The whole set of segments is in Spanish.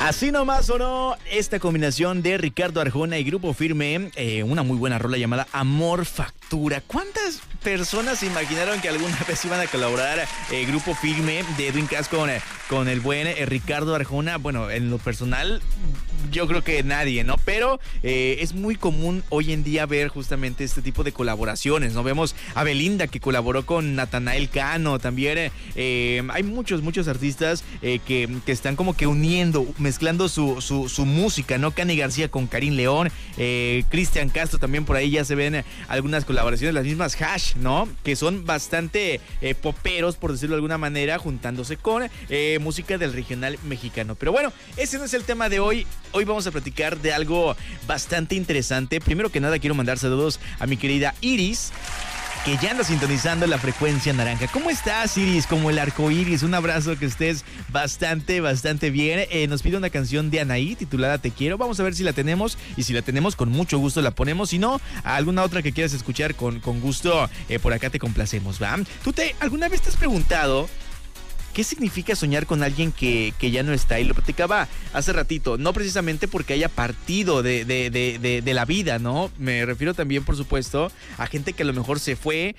Así nomás sonó esta combinación de Ricardo Arjona y Grupo Firme, una muy buena rola llamada Amor Factura. ¿Cuántas personas se imaginaron que alguna vez iban a colaborar Grupo Firme de Edwin Cass con el buen Ricardo Arjona? Bueno, en lo personal, yo creo que nadie, ¿no? Pero es muy común hoy en día ver justamente este tipo de colaboraciones, ¿no? Vemos a Belinda que colaboró con Natanael Cano, también hay muchos artistas que están como que uniendo, mezclando su música, ¿no? Cani García con Karim León, Cristian Castro también por ahí ya se ven algunas colaboraciones, las mismas Hash, ¿no? Que son bastante poperos, por decirlo de alguna manera, juntándose con música del regional mexicano. Pero bueno, ese no es el tema de hoy. Hoy vamos a platicar de algo bastante interesante. Primero que nada quiero mandar saludos a mi querida Iris, que ya anda sintonizando la frecuencia naranja. ¿Cómo estás, Iris? Como el arco iris. Un abrazo, que estés bastante bien. Nos pide una canción de Anaí titulada Te Quiero. Vamos a ver si la tenemos. Y si la tenemos, con mucho gusto la ponemos. Si no, alguna otra que quieras escuchar, con gusto, por acá te complacemos, ¿va? ¿Alguna vez te has preguntado qué significa soñar con alguien que ya no está? Y lo platicaba hace ratito, no precisamente porque haya partido de la vida, ¿no? Me refiero también, por supuesto, a gente que a lo mejor se fue,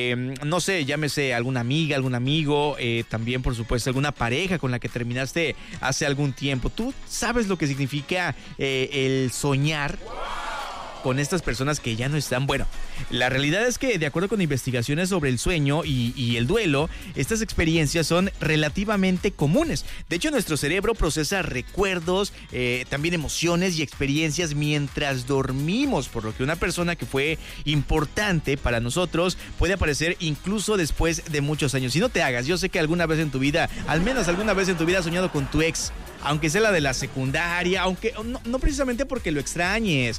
no sé, llámese alguna amiga, algún amigo, también, por supuesto, alguna pareja con la que terminaste hace algún tiempo. ¿Tú sabes lo que significa el soñar con estas personas que ya no están? Bueno, la realidad es que, de acuerdo con investigaciones sobre el sueño y el duelo, estas experiencias son relativamente comunes. De hecho, nuestro cerebro procesa recuerdos, también emociones y experiencias mientras dormimos, por lo que una persona que fue importante para nosotros puede aparecer incluso después de muchos años. Y no te hagas, yo sé que alguna vez en tu vida, al menos alguna vez en tu vida, has soñado con tu ex, aunque sea la de la secundaria, aunque no precisamente porque lo extrañes.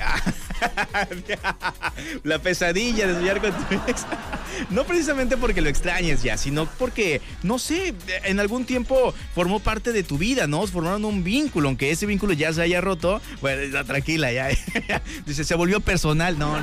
La pesadilla de soñar con tu ex. No precisamente porque lo extrañes ya, sino porque, no sé, en algún tiempo formó parte de tu vida, ¿no? Formaron un vínculo, aunque ese vínculo ya se haya roto. Bueno, tranquila, ya. Dice, se volvió personal. No.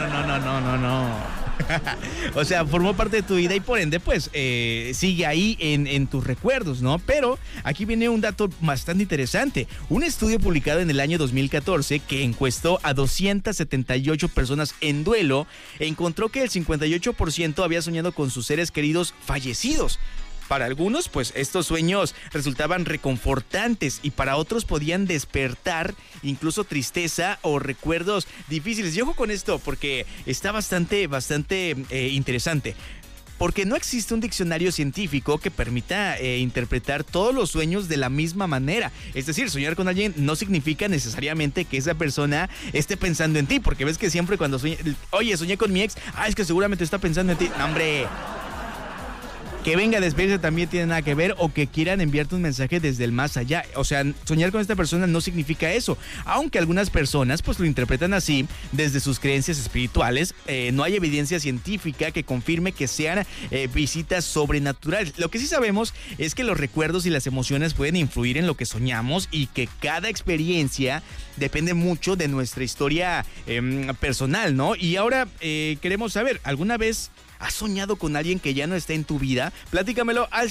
O sea, formó parte de tu vida y por ende, pues, sigue ahí en tus recuerdos, ¿no? Pero aquí viene un dato bastante interesante. Un estudio publicado en el año 2014 que encuestó a 278 personas en duelo encontró que el 58% había soñado con sus seres queridos fallecidos. Para algunos, pues, estos sueños resultaban reconfortantes y para otros podían despertar incluso tristeza o recuerdos difíciles. Y ojo con esto, porque está bastante interesante. Porque no existe un diccionario científico que permita interpretar todos los sueños de la misma manera. Es decir, soñar con alguien no significa necesariamente que esa persona esté pensando en ti, porque ves que siempre cuando soñé con mi ex, es que seguramente está pensando en ti. No, hombre. Que venga a despedirse también tiene nada que ver, o que quieran enviarte un mensaje desde el más allá. O sea, soñar con esta persona no significa eso, aunque algunas personas pues lo interpretan así desde sus creencias espirituales. No hay evidencia científica que confirme que sean visitas sobrenaturales. Lo que sí sabemos es que los recuerdos y las emociones pueden influir en lo que soñamos y que cada experiencia depende mucho de nuestra historia personal, ¿no? Y ahora queremos saber, ¿alguna vez has soñado con alguien que ya no está en tu vida? Platícamelo al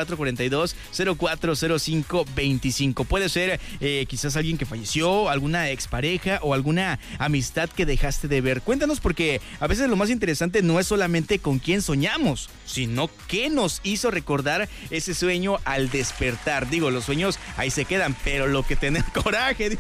7442-040525. Puede ser quizás alguien que falleció, alguna expareja o alguna amistad que dejaste de ver. Cuéntanos, porque a veces lo más interesante no es solamente con quién soñamos, sino qué nos hizo recordar ese sueño al despertar. Digo, los sueños ahí se quedan, pero lo que tener coraje.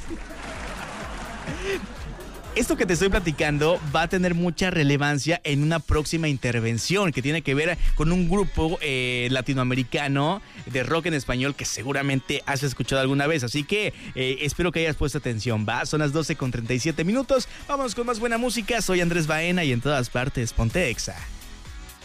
Esto que te estoy platicando va a tener mucha relevancia en una próxima intervención que tiene que ver con un grupo latinoamericano de rock en español que seguramente has escuchado alguna vez. Así que espero que hayas puesto atención, ¿va? Son las 12:37. Vámonos con más buena música. Soy Andrés Baena y en todas partes, ponte Exa.